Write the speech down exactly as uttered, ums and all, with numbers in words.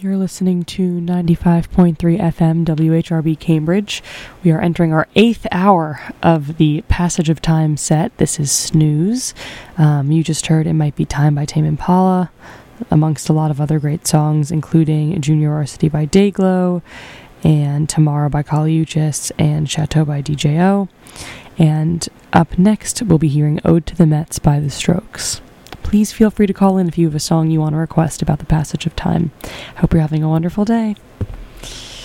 You're listening to ninety-five point three F M W H R B Cambridge. We are entering our eighth hour of the Passage of Time set. This is Snooze. Um, you just heard It Might Be Time by Tame Impala, amongst a lot of other great songs, including Junior Varsity by Dayglow, and Tomorrow by Kali Uchis, and Chateau by D J O. And up next, we'll be hearing Ode to the Mets by The Strokes. Please feel free to call in if you have a song you want to request about the passage of time. Hope you're having a wonderful day.